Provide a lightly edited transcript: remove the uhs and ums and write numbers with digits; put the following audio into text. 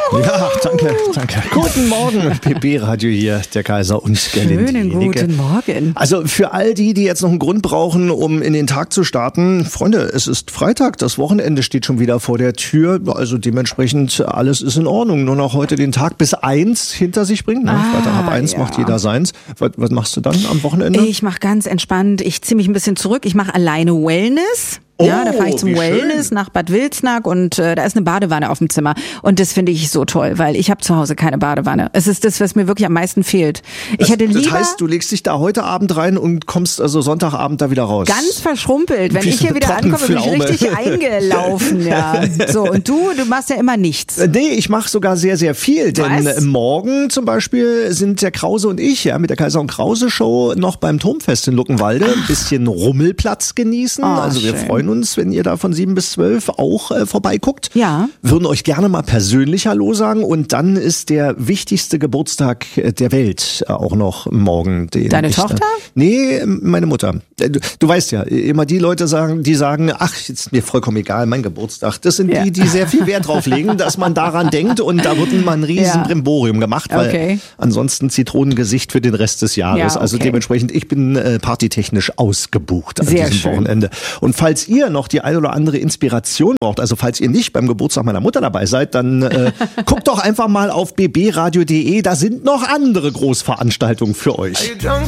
Juhu. Ja, danke. Guten Morgen, BB Radio hier, der Kaiser und der Schönen guten Morgen. Also für all die jetzt noch einen Grund brauchen, um in den Tag zu starten, Freunde, es ist Freitag, das Wochenende steht schon wieder vor der Tür, also dementsprechend alles ist in Ordnung. Nur noch heute den Tag bis 1 hinter sich bringen. Freitag ab 1 macht jeder seins. Was machst du dann am Wochenende? Ich mache ganz entspannt, ich ziehe mich ein bisschen zurück, ich mache alleine Wellness. Ja, da fahre ich zum Wellness nach Bad Wilsnack und da ist eine Badewanne auf dem Zimmer. Und das finde ich so toll, weil ich habe zu Hause keine Badewanne. Es ist das, was mir wirklich am meisten fehlt. Das heißt, du legst dich da heute Abend rein und kommst also Sonntagabend da wieder raus? Ganz verschrumpelt. Wenn ich hier wieder ankomme, bin ich richtig eingelaufen. Ja. So, und du machst ja immer nichts. Nee, ich mache sogar sehr, sehr viel. Denn morgen zum Beispiel sind der Krause und ich mit der Kaiser und Krause Show noch beim Turmfest in Luckenwalde ein bisschen Rummelplatz genießen. Also wir freuen uns, wenn ihr da von 7 bis 12 auch vorbeiguckt. Ja. Würden euch gerne mal persönlich Hallo sagen. Und dann ist der wichtigste Geburtstag der Welt auch noch morgen. Deine Tochter? Nee, meine Mutter. Du weißt ja, immer die Leute sagen, ach, ist mir vollkommen egal, mein Geburtstag. Das sind die sehr viel Wert drauf legen, dass man daran denkt. Und da wird mal ein riesen Brimborium gemacht, weil ansonsten Zitronengesicht für den Rest des Jahres. Also dementsprechend, ich bin partytechnisch ausgebucht an diesem Wochenende. Und falls ihr noch die ein oder andere Inspiration braucht, also falls ihr nicht beim Geburtstag meiner Mutter dabei seid, dann guckt doch einfach mal auf bbradio.de, da sind noch andere Großveranstaltungen für euch.